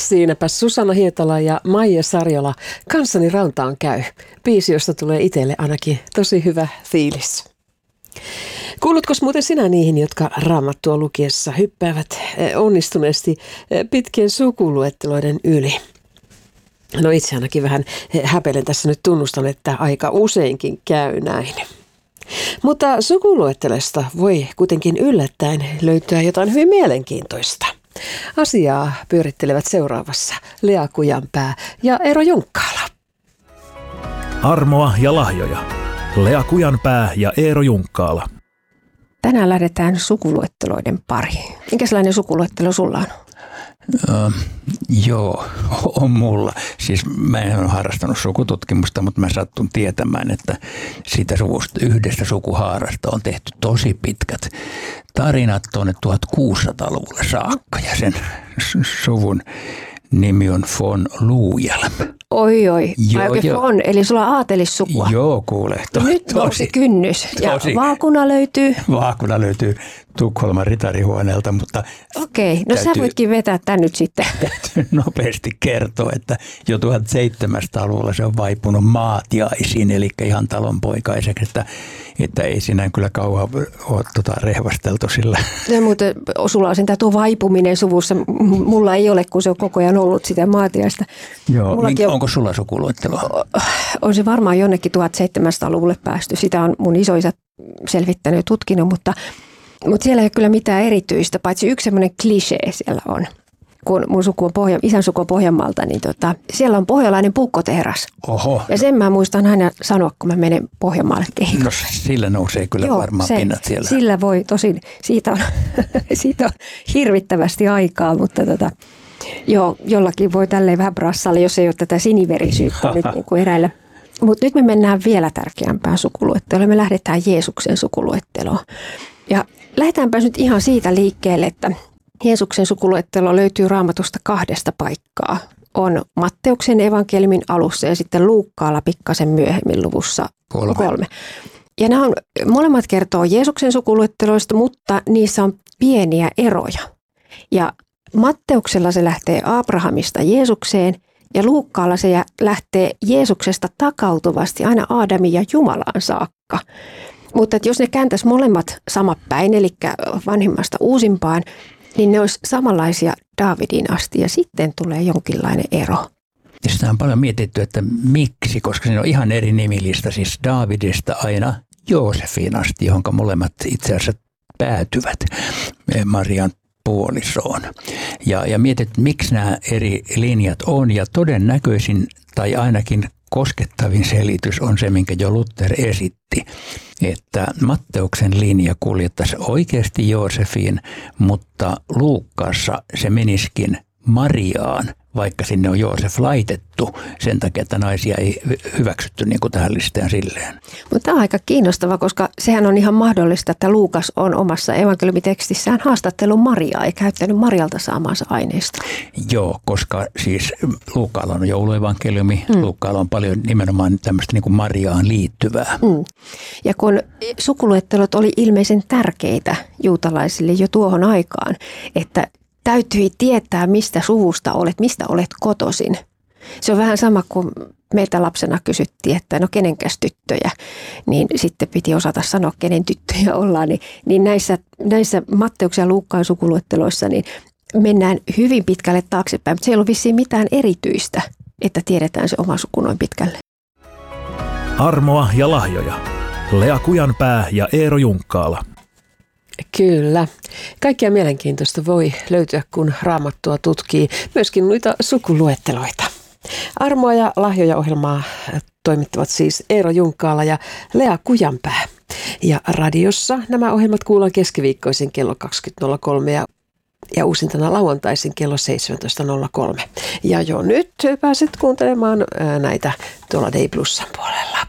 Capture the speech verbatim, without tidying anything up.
Siinäpä Susanna Hietala ja Maija Sarjola kanssani rantaan käy. Biisi, josta tulee itselle ainakin tosi hyvä fiilis. Kuulutko muuten sinä niihin, jotka Raamattua lukiessa hyppäävät onnistuneesti pitkien sukuluetteloiden yli? No itse ainakin vähän häpeilen tässä nyt, tunnustan, että aika useinkin käy näin. Mutta sukuluettelosta voi kuitenkin yllättäen löytyä jotain hyvin mielenkiintoista. Asiaa pyörittelevät seuraavassa Lea Kujanpää ja Eero Junkkaala. Armoa ja lahjoja. Lea Kujanpää ja Eero Junkkaala. Tänään lähdetään sukuluetteloiden pariin. Minkälainen sukuluettelo sulla on? Uh, joo, on mulla. Siis mä en ole harrastanut sukututkimusta, mutta mä sattun tietämään, että siitä suvusta, yhdestä sukuhaarasta on tehty tosi pitkät tarinat tuonne tuhatkuusisataaluvulle saakka. Ja sen suvun nimi on von Luujelm. Oi oi, joo, oikein joo. von, eli sulla on aatelissukua. Joo, kuule. To, Nyt nousi kynnys. Ja tosi. Vaakuna löytyy? Vaakuna löytyy Tukholman ritarihuoneelta, mutta... Okei, no täytyy, sä voitkin vetää tän nyt sitten. Täytyy nopeasti kertoa, että jo tuhatseitsemänsataaluvulla se on vaipunut maatiaisiin, eli ihan talonpoikaiseksi, että, että ei siinä kyllä kauan ole tota rehvasteltu sillä. No, mutta sulla on sentään tuo vaipuminen suvussa. Mulla ei ole, kun se on koko ajan ollut sitä maatiaista. Joo, Minkä, on, onko sulla sukuluetteloa? On se varmaan jonnekin tuhatseitsemänsataaluvulle päästy. Sitä on mun isoisä selvittänyt ja tutkinut, mutta, mutta siellä ei ole kyllä mitään erityistä, paitsi yksi semmoinen klisee siellä on. Kun mun suku on Pohja, isän suku on Pohjanmaalta, niin tota, siellä on pohjalainen puukkotehdas. Oho. Ja sen mä muistan aina sanoa, kun mä menen Pohjanmaalle kehikolle. No sillä nousee kyllä Joo, varmaan se, pinnat siellä. Sillä voi, tosin siitä on, siitä on hirvittävästi aikaa, mutta tota, joo, jollakin voi tälleen vähän brassalle, jos ei ole tätä siniverisyyttä nyt niin kuin eräillä. Mutta nyt me mennään vielä tärkeämpään sukuluetteloon. Me lähdetään Jeesuksen sukuluetteloon. Ja lähdetäänpä nyt ihan siitä liikkeelle, että Jeesuksen sukuluettelo löytyy Raamatusta kahdesta paikkaa. On Matteuksen evankeliumin alussa ja sitten Luukkaalla pikkasen myöhemmin luvussa kolme. kolme. Ja nämä on, molemmat kertoo Jeesuksen sukuluetteloista, mutta niissä on pieniä eroja. Ja Matteuksella se lähtee Abrahamista Jeesukseen ja Luukkaalla se lähtee Jeesuksesta takautuvasti aina Aadamin ja Jumalaan saakka. Mutta jos ne kääntäisi molemmat sama päin, eli vanhimmasta uusimpaan, niin ne olisi samanlaisia Daavidin asti ja sitten tulee jonkinlainen ero. Ja sitä on paljon mietitty, että miksi, koska siinä on ihan eri nimilista, siis Daavidista aina Joosefin asti, johon molemmat itse asiassa päätyvät Marian puolisoon. Ja, ja mietit, miksi nämä eri linjat on, ja todennäköisin tai ainakin koskettavin selitys on se, minkä jo Luther esitti, että Matteuksen linja kuljettaisi oikeasti Joosefiin, mutta Luukkaassa se menisikin Mariaan, vaikka sinne on Joosef laitettu sen takia, että naisia ei hyväksytty niin kuin tähän listaan silleen. Mutta tämä on aika kiinnostava, koska sehän on ihan mahdollista, että Luukas on omassa evankeliumitekstissään haastattellut Mariaa ja käyttänyt Marialta saamaansa aineista. Joo, koska siis Luukkaalla on jouluevankeliumi, mm. Luukkaalla on paljon nimenomaan tämmöistä niin kuin Mariaan liittyvää. Mm. Ja kun sukuluettelot oli ilmeisen tärkeitä juutalaisille jo tuohon aikaan, että täytyi tietää, mistä suvusta olet, mistä olet kotoisin. Se on vähän sama kuin meiltä lapsena kysyttiin, että no kenenkäs tyttöjä, niin sitten piti osata sanoa, kenen tyttöjä ollaan. Niin, niin näissä, näissä Matteuksen ja Luukkaan sukuluetteloissa niin mennään hyvin pitkälle taaksepäin, mutta se ei ollut vissiin mitään erityistä, että tiedetään se oma suku noin pitkälle. Armoa ja lahjoja. Lea Kujanpää ja Eero Junkkaala. Kyllä. Kaikkia mielenkiintoista voi löytyä, kun Raamattua tutkii, myöskin noita sukuluetteloita. Armoa ja lahjoja -ohjelmaa toimittavat siis Eero Junkkaala ja Lea Kujanpää. Ja radiossa nämä ohjelmat kuullaan keskiviikkoisin kello kaksikymmentä nolla kolme ja, ja uusintana lauantaisin kello seitsemäntoista nolla kolme. Ja jo nyt pääset kuuntelemaan näitä tuolla Day Plusan puolella.